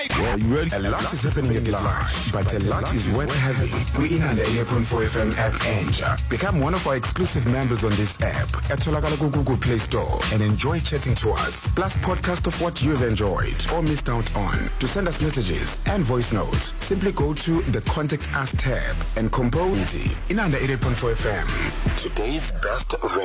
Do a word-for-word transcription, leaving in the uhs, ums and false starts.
Well, you ready? A lot is happening at large, but a lot is worth having. We in under eighty point four F M app Enja. Become one of our exclusive members on this app at Tolakala Google Play Store and enjoy chatting to us. Plus podcast of what you've enjoyed or missed out on. To send us messages and voice notes, simply go to the Contact Us tab and compose it in under eighty point four F M. Today's best